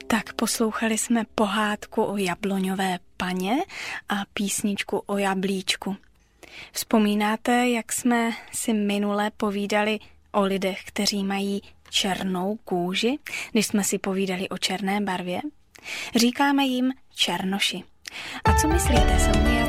Tak poslouchali jsme pohádku o jabloňové paně a písničku o jablíčku. Vzpomínáte, jak jsme si minule povídali o lidech, kteří mají černou kůži, když jsme si povídali o černé barvě? Říkáme jim černoši. A co myslíte, jsou